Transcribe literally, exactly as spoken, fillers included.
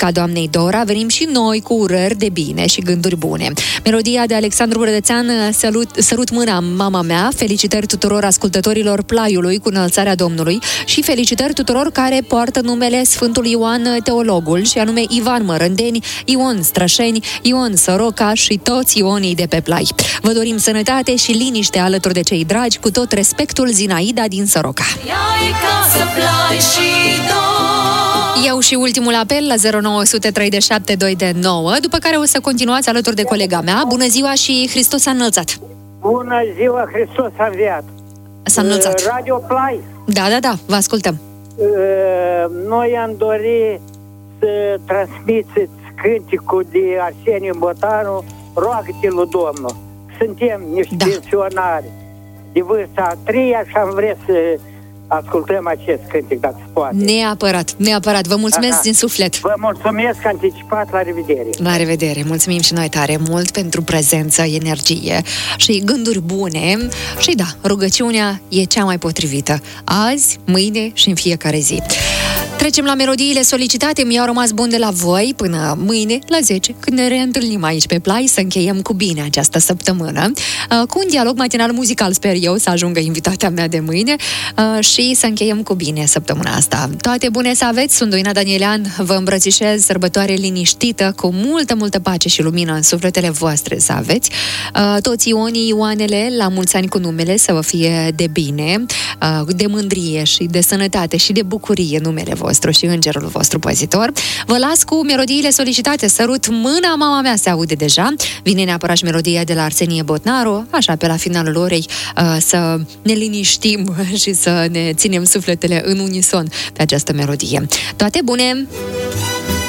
ca doamnei Dora, venim și noi cu urări de bine și gânduri bune. Melodia de Alexandru Brădețean, Sărut, sărut mâna mama mea, felicitări tuturor ascultătorilor Plaiului cu înălțarea Domnului și felicitări tuturor care poartă numele Sfântul Ioan Teologul, și anume Ivan Mărândeni, Ion Strășeni, Ion Săroca și toți ionii de pe Plai. Vă dorim sănătate și liniște alături de cei dragi, cu tot respectul, Zinaida din Săroca. Eu și ultimul apel la zero nouă zero trei șapte doi nouă, după care o să continuați alături de colega mea. Bună ziua și Hristos a înălțat! Bună ziua, Hristos a înviat! S-a înălțat. Radio Plai. Da, da, da, vă ascultăm. Noi am dorit să transmiteți cânticul de Arseniu Botanu, Roagă-te lui Domnul. Suntem niște da. pensionari de vârsta a treia și am vrea să ascultăm acest cântec, dacă se poate. Neapărat, neapărat. Vă mulțumesc Aha. din suflet. Vă mulțumesc anticipat, la revedere. La revedere. Mulțumim și noi tare mult pentru prezență, energie și gânduri bune. Și da, rugăciunea e cea mai potrivită. Azi, mâine și în fiecare zi. Trecem la melodiile solicitate. Mi-au rămas bun de la voi până mâine la zece, când ne reîntâlnim aici pe Plai, să încheiem cu bine această săptămână, cu un dialog matinal muzical, sper eu, să ajungă invitația mea de mâine și să încheiem cu bine săptămâna asta. Toate bune să aveți, sunt Doina Danielean, vă îmbrățișez, sărbătoare liniștită, cu multă, multă pace și lumină în sufletele voastre să aveți. Toți ionii, ioanele, la mulți ani cu numele, să vă fie de bine, de mândrie și de sănătate și de bucurie numele vostru și îngerul vostru păzitor. Vă las cu melodiile solicitate. Sărut mâna mama mea se aude deja. Vine neapărat și melodia de la Arsenie Botnaru, așa pe la finalul orei, să ne liniștim și să ne ținem sufletele în unison pe această melodie. Toate bune!